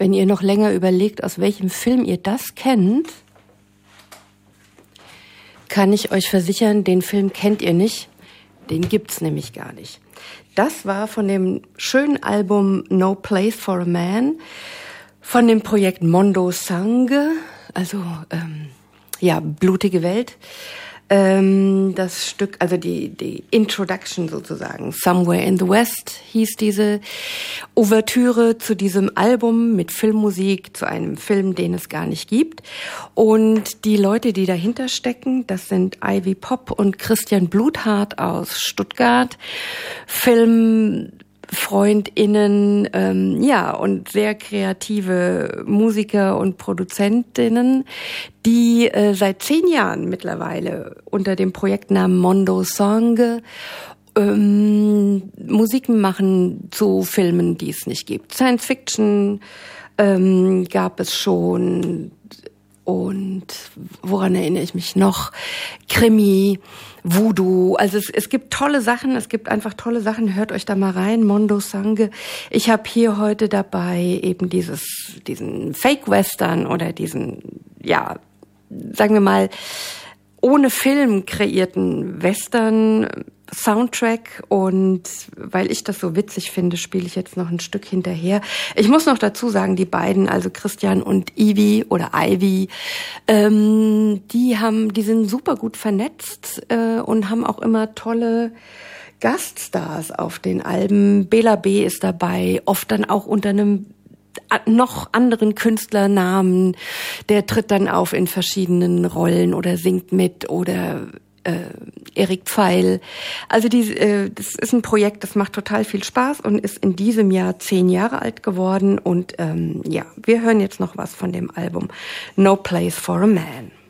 Wenn ihr noch länger überlegt, aus welchem Film ihr das kennt, kann ich euch versichern, den Film kennt ihr nicht. Den gibt's nämlich gar nicht. Das war von dem schönen Album No Place for a Man, von dem Projekt Mondo Sangue, also blutige Welt. Das Stück, also die Introduction sozusagen, Somewhere in the West hieß diese Ouvertüre zu diesem Album mit Filmmusik, zu einem Film, den es gar nicht gibt. Und die Leute, die dahinter stecken, das sind Ivy Pop und Christian Bluthardt aus Stuttgart, FilmfreundInnen, und sehr kreative Musiker und Produzentinnen, die seit 10 Jahren mittlerweile unter dem Projektnamen Mondo Sangue Musiken machen zu Filmen, die es nicht gibt. Science Fiction gab es schon, und woran erinnere ich mich noch? Krimi, Voodoo, also es gibt tolle Sachen, es gibt einfach tolle Sachen, hört euch da mal rein, Mondo Sangue. Ich habe hier heute dabei eben diesen Fake-Western oder diesen, sagen wir mal, ohne Film kreierten Western-Soundtrack, und weil ich das so witzig finde, spiele ich jetzt noch ein Stück hinterher. Ich muss noch dazu sagen, die beiden, also Christian und Ivy, die sind super gut vernetzt und haben auch immer tolle Gaststars auf den Alben. Bela B. ist dabei, oft dann auch unter einem noch anderen Künstlernamen. Der tritt dann auf in verschiedenen Rollen oder singt mit, oder Erik Pfeil. Also das ist ein Projekt, das macht total viel Spaß und ist in diesem Jahr 10 Jahre alt geworden. Und wir hören jetzt noch was von dem Album No Place for a Man.